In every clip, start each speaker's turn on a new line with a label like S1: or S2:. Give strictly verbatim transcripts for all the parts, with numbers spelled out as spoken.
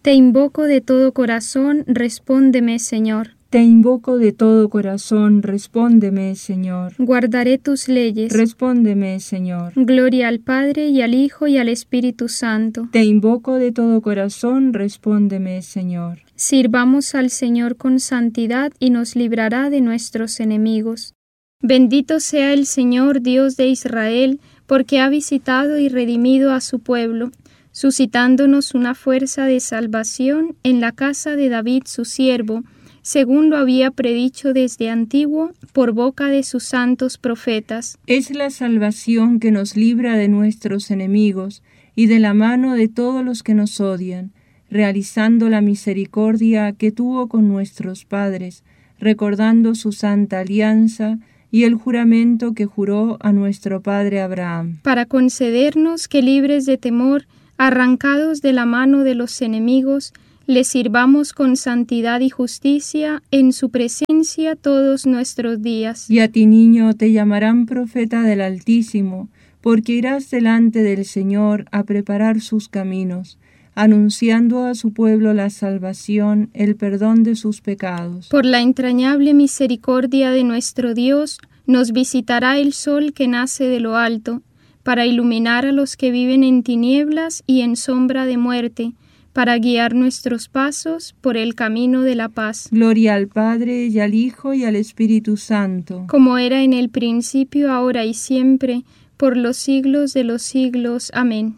S1: Te invoco de todo corazón, respóndeme, Señor.
S2: Te invoco de todo corazón, respóndeme, Señor.
S1: Guardaré tus leyes.
S2: Respóndeme, Señor.
S1: Gloria al Padre, y al Hijo, y al Espíritu Santo.
S2: Te invoco de todo corazón, respóndeme, Señor.
S1: Sirvamos al Señor con santidad, y nos librará de nuestros enemigos. Bendito sea el Señor, Dios de Israel, porque ha visitado y redimido a su pueblo, suscitándonos una fuerza de salvación en la casa de David su siervo, según lo había predicho desde antiguo por boca de sus santos profetas.
S2: Es la salvación que nos libra de nuestros enemigos y de la mano de todos los que nos odian, realizando la misericordia que tuvo con nuestros padres, recordando su santa alianza y el juramento que juró a nuestro padre Abraham,
S1: para concedernos que, libres de temor, arrancados de la mano de los enemigos, le sirvamos con santidad y justicia en su presencia todos nuestros días.
S2: Y a ti, niño, te llamarán profeta del Altísimo, porque irás delante del Señor a preparar sus caminos, anunciando a su pueblo la salvación, el perdón de sus pecados.
S1: Por la entrañable misericordia de nuestro Dios, nos visitará el sol que nace de lo alto, para iluminar a los que viven en tinieblas y en sombra de muerte, para guiar nuestros pasos por el camino de la paz.
S2: Gloria al Padre, y al Hijo, y al Espíritu Santo.
S1: Como era en el principio, ahora y siempre, por los siglos de los siglos. Amén.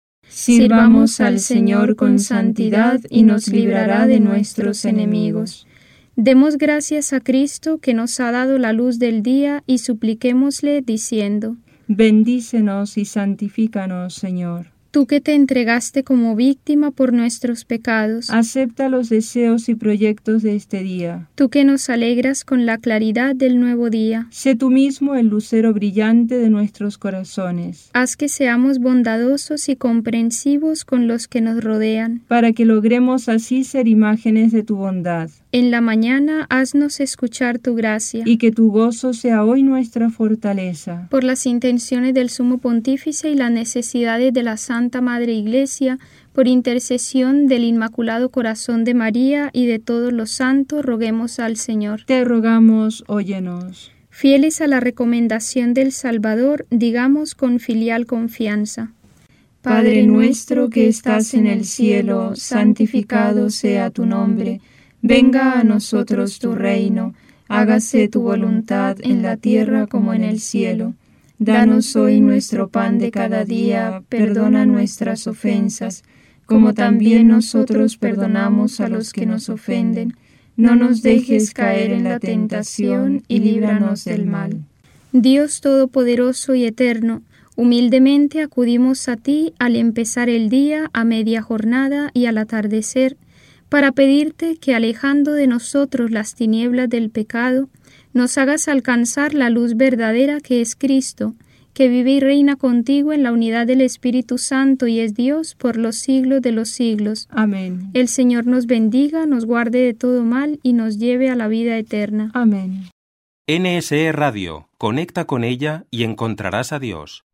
S2: Sirvamos al Señor con santidad, y nos librará de nuestros enemigos.
S1: Demos gracias a Cristo, que nos ha dado la luz del día, y supliquémosle diciendo:
S2: Bendícenos y santifícanos, Señor.
S1: Tú que te entregaste como víctima por nuestros pecados,
S2: acepta los deseos y proyectos de este día.
S1: Tú que nos alegras con la claridad del nuevo día,
S2: sé tú mismo el lucero brillante de nuestros corazones.
S1: Haz que seamos bondadosos y comprensivos con los que nos rodean,
S2: para que logremos así ser imágenes de tu bondad.
S1: En la mañana haznos escuchar tu gracia,
S2: y que tu gozo sea hoy nuestra fortaleza.
S1: Por las intenciones del Sumo Pontífice y las necesidades de la Santa Madre Iglesia, por intercesión del Inmaculado Corazón de María y de todos los santos, roguemos al Señor.
S2: Te rogamos, óyenos.
S1: Fieles a la recomendación del Salvador, digamos con filial confianza:
S2: Padre nuestro que estás en el cielo, santificado sea tu nombre. Venga a nosotros tu reino, hágase tu voluntad en la tierra como en el cielo. Danos hoy nuestro pan de cada día, perdona nuestras ofensas, como también nosotros perdonamos a los que nos ofenden. No nos dejes caer en la tentación y líbranos del mal.
S1: Dios Todopoderoso y Eterno, humildemente acudimos a ti al empezar el día, a media jornada y al atardecer, para pedirte que, alejando de nosotros las tinieblas del pecado, nos hagas alcanzar la luz verdadera que es Cristo, que vive y reina contigo en la unidad del Espíritu Santo y es Dios por los siglos de los siglos.
S2: Amén.
S1: El Señor nos bendiga, nos guarde de todo mal y nos lleve a la vida eterna.
S2: Amén.
S3: N S E Radio, conecta con ella y encontrarás a Dios.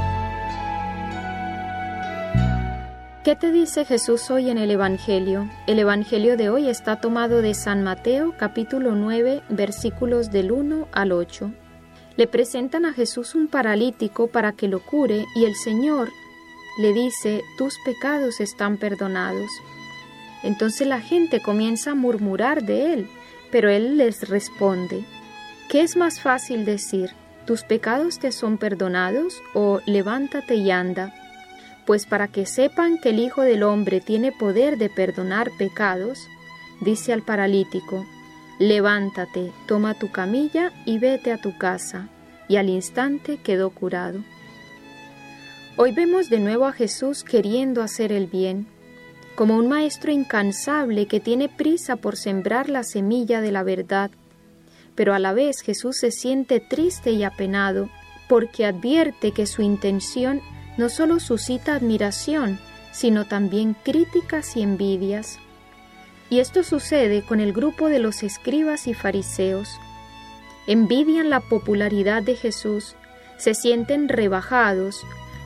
S1: ¿Qué te dice Jesús hoy en el Evangelio? El Evangelio de hoy está tomado de San Mateo, capítulo nueve, versículos del uno al ocho. Le presentan a Jesús un paralítico para que lo cure y el Señor le dice: tus pecados están perdonados. Entonces la gente comienza a murmurar de él, pero él les responde: ¿qué es más fácil decir? ¿tus pecados te son perdonados? o levántate y anda. Pues para que sepan que el Hijo del Hombre tiene poder de perdonar pecados, dice al paralítico: levántate, toma tu camilla y vete a tu casa. Y al instante quedó curado. Hoy vemos de nuevo a Jesús queriendo hacer el bien, como un maestro incansable que tiene prisa por sembrar la semilla de la verdad. Pero a la vez Jesús se siente triste y apenado, porque advierte que su intención no solo suscita admiración, sino también críticas y envidias. Y esto sucede con el grupo de los escribas y fariseos. Envidian la popularidad de Jesús, se sienten rebajados,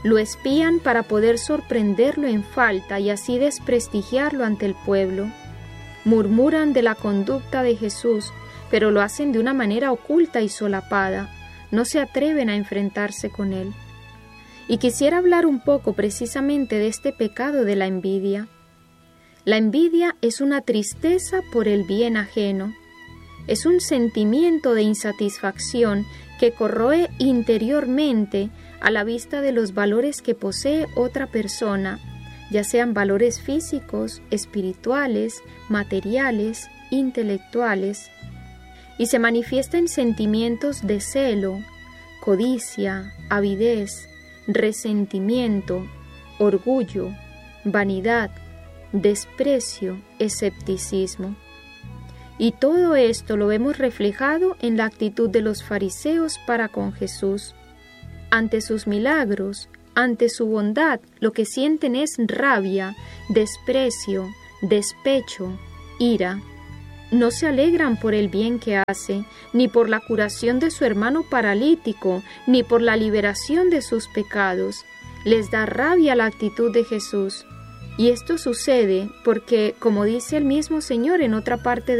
S1: Lo espían para poder sorprenderlo en falta y así desprestigiarlo ante el pueblo. Murmuran de la conducta de Jesús, pero lo hacen de una manera oculta y solapada. No se atreven a enfrentarse con él. Y quisiera hablar un poco precisamente de este pecado de la envidia. La envidia es una tristeza por el bien ajeno. Es un sentimiento de insatisfacción que corroe interiormente a la vista de los valores que posee otra persona, ya sean valores físicos, espirituales, materiales, intelectuales, y se manifiesta en sentimientos de celo, codicia, avidez, resentimiento, orgullo, vanidad, desprecio, escepticismo. Y todo esto lo vemos reflejado en la actitud de los fariseos para con Jesús. Ante sus milagros, ante su bondad, lo que sienten es rabia, desprecio, despecho, ira. No se alegran por el bien que hace, ni por la curación de su hermano paralítico, ni por la liberación de sus pecados. Les da rabia la actitud de Jesús. Y esto sucede porque, como dice el mismo Señor en otra parte de